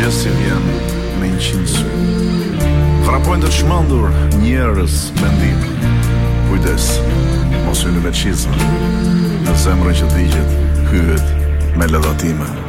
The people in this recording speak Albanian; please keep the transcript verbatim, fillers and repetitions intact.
si vjen me një qind sy. Frapojnë të çmendur njerëz mendim. Kujdes, mos hyni me çizme. Në zemrën që digjet hyhet me lëdhatime.